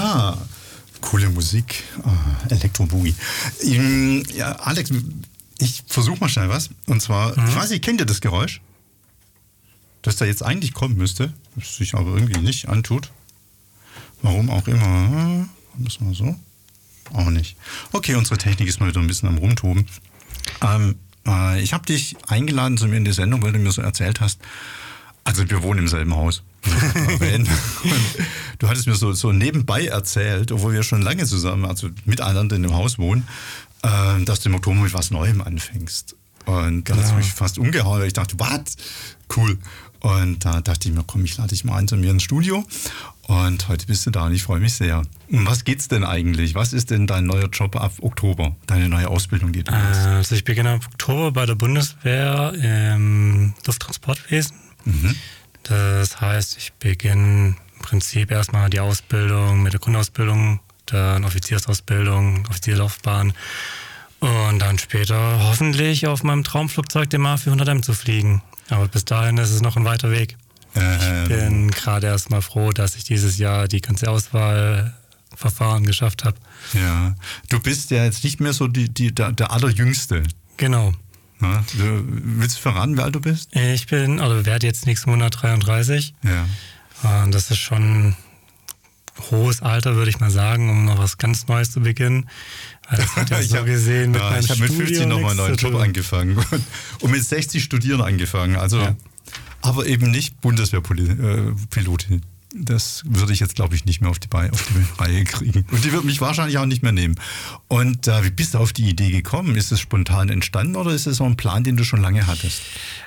Ja, coole Musik. Elektro-Boogie. Ja, Alex, ich versuche mal schnell was. Und zwar, ich weiß nicht, kennt ihr das Geräusch? Das da jetzt eigentlich kommen müsste, das sich aber irgendwie nicht antut. Warum auch immer. Müssen wir so? Auch nicht. Okay, unsere Technik ist mal wieder ein bisschen am Rumtoben. Ich habe dich eingeladen zu mir in die Sendung, weil du mir so erzählt hast, also wir wohnen im selben Haus. Und du hattest mir so nebenbei erzählt, obwohl wir schon lange zusammen, also miteinander in dem Haus wohnen, dass du im Oktober mit was Neuem anfängst. Und da hat es mich fast umgehauen, weil ich dachte, was? Cool. Und da dachte ich mir, komm, ich lade dich mal ein zu mir ins Studio. Und heute bist du da und ich freue mich sehr. Um was geht's denn eigentlich? Was ist denn dein neuer Job ab Oktober? Deine neue Ausbildung, die du machst? Also ich beginne ab Oktober bei der Bundeswehr im Lufttransportwesen. Das heißt, ich beginne im Prinzip erstmal die Ausbildung mit der Grundausbildung, dann Offiziersausbildung, Offizierlaufbahn und dann später hoffentlich auf meinem Traumflugzeug, dem A400M, zu fliegen. Aber bis dahin ist es noch ein weiter Weg. Ich bin gerade erstmal froh, dass ich dieses Jahr die ganze Auswahlverfahren geschafft habe. Ja, du bist ja jetzt nicht mehr so der Allerjüngste. Genau. Na, willst du verraten, wie alt du bist? Ich werde jetzt nächsten Monat 33. Ja. Und das ist schon ein hohes Alter, würde ich mal sagen, um noch was ganz Neues zu beginnen. Weil das hat ja so gesehen mit meinem Ich habe mit 50 nochmal einen neuen Studio Job angefangen und mit 60 studieren angefangen. Also, ja. Aber eben nicht Bundeswehrpilotin. Das würde ich jetzt, glaube ich, nicht mehr auf die Reihe kriegen. Und die wird mich wahrscheinlich auch nicht mehr nehmen. Und wie bist du auf die Idee gekommen? Ist es spontan entstanden oder ist es so ein Plan, den du schon lange hattest?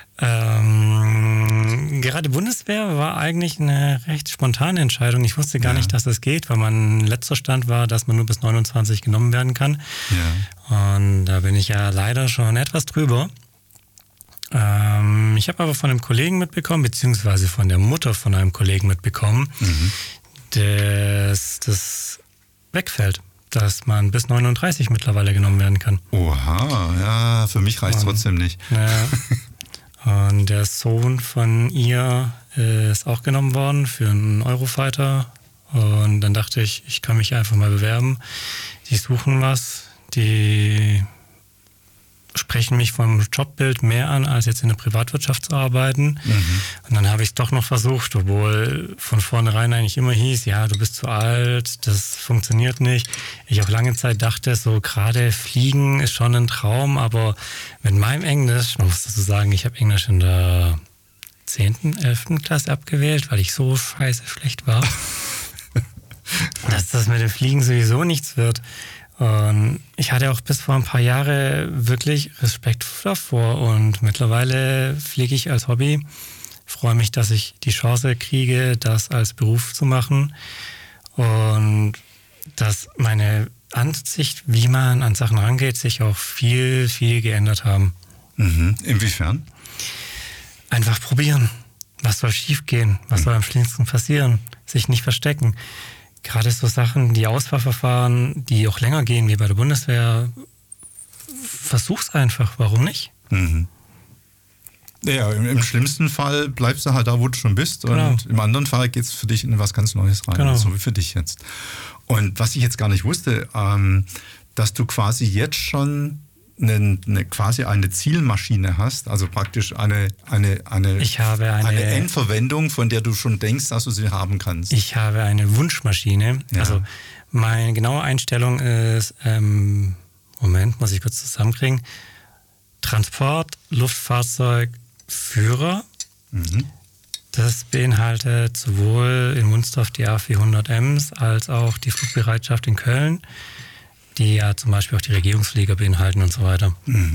Gerade Bundeswehr war eigentlich eine recht spontane Entscheidung. Ich wusste gar nicht, dass das geht, weil mein letzter Stand war, dass man nur bis 29 genommen werden kann. Ja. Und da bin ich ja leider schon etwas drüber. Ich habe aber von einem Kollegen mitbekommen, beziehungsweise von der Mutter von einem Kollegen mitbekommen, dass das wegfällt, dass man bis 39 mittlerweile genommen werden kann. Oha, ja, für mich reicht es trotzdem nicht. Ja. Und der Sohn von ihr ist auch genommen worden für einen Eurofighter. Und dann dachte ich, ich kann mich einfach mal bewerben. Die suchen was, die sprechen mich vom Jobbild mehr an, als jetzt in der Privatwirtschaft zu arbeiten. Und dann habe ich es doch noch versucht, obwohl von vornherein eigentlich immer hieß, ja, du bist zu alt, das funktioniert nicht. Ich auch lange Zeit dachte, so gerade Fliegen ist schon ein Traum, aber mit meinem Englisch, man muss dazu sagen, ich habe Englisch in der 10., 11. Klasse abgewählt, weil ich so scheiße schlecht war, dass das mit dem Fliegen sowieso nichts wird. Und ich hatte auch bis vor ein paar Jahren wirklich Respekt davor und mittlerweile fliege ich als Hobby. Freue mich, dass ich die Chance kriege, das als Beruf zu machen und dass meine Ansicht, wie man an Sachen rangeht, sich auch viel, viel geändert haben. Inwiefern? Einfach probieren. Was soll schief gehen? Was soll am schlimmsten passieren? Sich nicht verstecken. Gerade so Sachen, die Auswahlverfahren, die auch länger gehen wie bei der Bundeswehr, versuch's einfach, warum nicht? Ja, im schlimmsten Fall bleibst du halt da, wo du schon bist und im anderen Fall geht's für dich in was ganz Neues rein, so wie für dich jetzt. Und was ich jetzt gar nicht wusste, dass du quasi jetzt schon quasi eine Zielmaschine hast, also praktisch eine Endverwendung, von der du schon denkst, dass du sie haben kannst. Ich habe eine Wunschmaschine. Ja. Also meine genaue Einstellung ist, Moment, muss ich kurz zusammenkriegen, Transport, Luftfahrzeug, Führer. Das beinhaltet sowohl in Wunstorf die A400Ms als auch die Flugbereitschaft in Köln, die ja zum Beispiel auch die Regierungsflieger beinhalten und so weiter.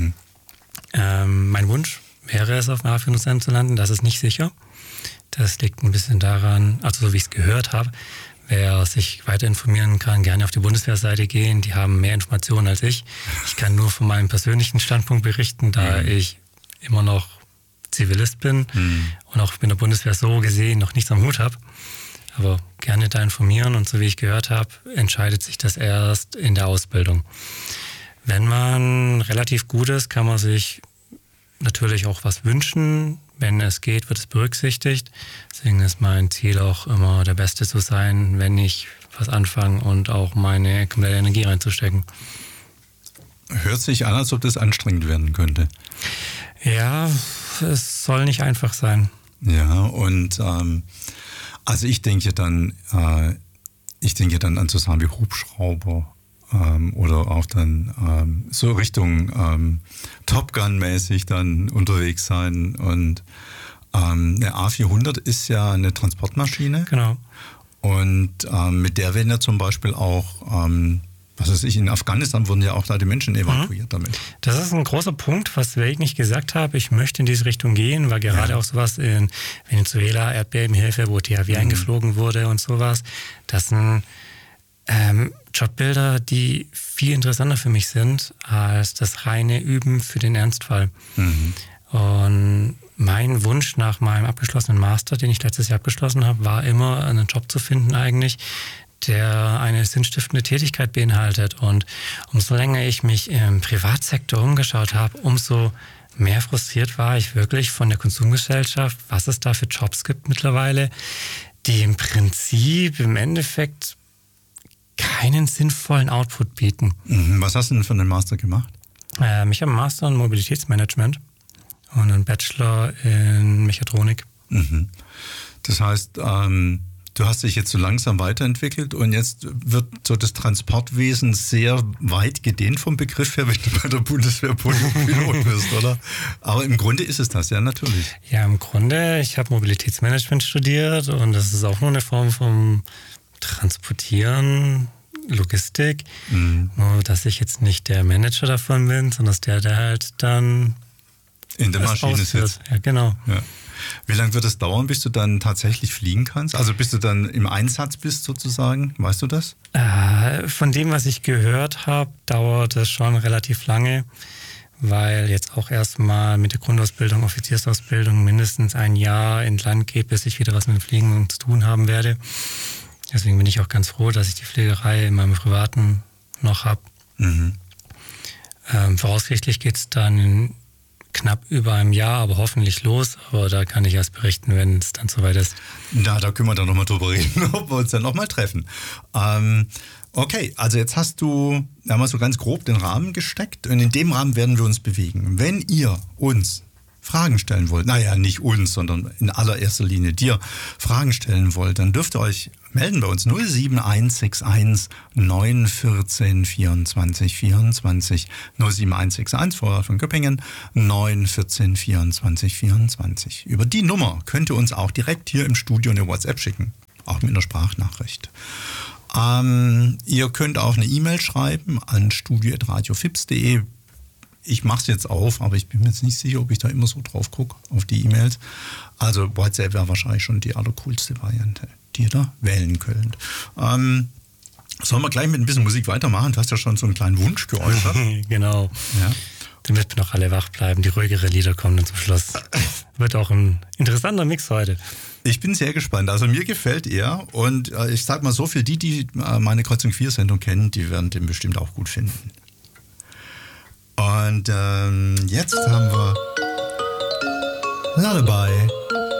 Mein Wunsch wäre es, auf einer A400M zu landen. Das ist nicht sicher. Das liegt ein bisschen daran, also so wie ich es gehört habe, wer sich weiter informieren kann, gerne auf die Bundeswehrseite gehen. Die haben mehr Informationen als ich. Ich kann nur von meinem persönlichen Standpunkt berichten, da ich immer noch Zivilist bin und auch mit der Bundeswehr so gesehen noch nichts am Hut habe. Aber gerne da informieren und so wie ich gehört habe, entscheidet sich das erst in der Ausbildung. Wenn man relativ gut ist, kann man sich natürlich auch was wünschen. Wenn es geht, wird es berücksichtigt. Deswegen ist mein Ziel auch immer der Beste zu sein. Wenn ich was anfangen und auch meine komplette Energie reinzustecken. Hört sich an, als ob das anstrengend werden könnte. Ja, es soll nicht einfach sein. Ja, und also ich denke dann an so Sachen wie Hubschrauber oder auch dann so Richtung Top Gun-mäßig dann unterwegs sein. Und eine A400 ist ja eine Transportmaschine. Genau. Und mit der werden ja zum Beispiel auch was weiß ich, in Afghanistan wurden ja auch da die Menschen evakuiert damit. Das ist ein großer Punkt, was ich nicht gesagt habe. Ich möchte in diese Richtung gehen, weil gerade auch sowas in Venezuela, Erdbebenhilfe, wo THW eingeflogen wurde und sowas, das sind Jobbilder, die viel interessanter für mich sind als das reine Üben für den Ernstfall. Und mein Wunsch nach meinem abgeschlossenen Master, den ich letztes Jahr abgeschlossen habe, war immer, einen Job zu finden eigentlich, der eine sinnstiftende Tätigkeit beinhaltet. Und umso länger ich mich im Privatsektor umgeschaut habe, umso mehr frustriert war ich wirklich von der Konsumgesellschaft, was es da für Jobs gibt mittlerweile, die im Prinzip im Endeffekt keinen sinnvollen Output bieten. Was hast du denn für einen Master gemacht? Ich habe einen Master in Mobilitätsmanagement und einen Bachelor in Mechatronik. Das heißt, du hast dich jetzt so langsam weiterentwickelt und jetzt wird so das Transportwesen sehr weit gedehnt vom Begriff her, wenn du bei der Bundeswehr Pilot wirst, oder? Aber im Grunde ist es das, ja, natürlich. Ja, im Grunde, ich habe Mobilitätsmanagement studiert und das ist auch nur eine Form vom Transportieren, Logistik. Nur, dass ich jetzt nicht der Manager davon bin, sondern der halt dann in der Maschine sitzt. Ja, genau. Ja. Wie lange wird es dauern, bis du dann tatsächlich fliegen kannst? Also bis du dann im Einsatz bist sozusagen? Weißt du das? Von dem, was ich gehört habe, dauert es schon relativ lange, weil jetzt auch erstmal mit der Grundausbildung, Offiziersausbildung mindestens ein Jahr ins Land geht, bis ich wieder was mit dem Fliegen zu tun haben werde. Deswegen bin ich auch ganz froh, dass ich die Fliegerei in meinem Privaten noch habe. Voraussichtlich geht es dann in knapp über einem Jahr, aber hoffentlich los. Aber da kann ich erst berichten, wenn es dann soweit ist. Na, da können wir dann nochmal drüber reden, ob wir uns dann nochmal treffen. Okay, also jetzt haben wir so ganz grob den Rahmen gesteckt und in dem Rahmen werden wir uns bewegen. Wenn ihr uns Fragen stellen wollt, naja, nicht uns, sondern in allererster Linie dir Fragen stellen wollt, dann dürft ihr euch melden bei uns 07161 914 24 24 07161 vorher von Göppingen 914 24 24. Über die Nummer könnt ihr uns auch direkt hier im Studio eine WhatsApp schicken, auch mit einer Sprachnachricht. Ihr könnt auch eine E-Mail schreiben an studio@radiofips.de. Ich mache es jetzt auf, aber ich bin mir jetzt nicht sicher, ob ich da immer so drauf gucke, auf die E-Mails. Also WhatsApp wäre wahrscheinlich schon die allercoolste Variante, die ihr da wählen könnt. Sollen wir gleich mit ein bisschen Musik weitermachen? Du hast ja schon so einen kleinen Wunsch geäußert. Genau. Ja. Damit wir noch alle wach bleiben. Die ruhigere Lieder kommen dann zum Schluss. Wird auch ein interessanter Mix heute. Ich bin sehr gespannt. Also mir gefällt er und ich sag mal so, für die meine Kreuzung 4-Sendung kennen, die werden den bestimmt auch gut finden. Und jetzt haben wir Lullaby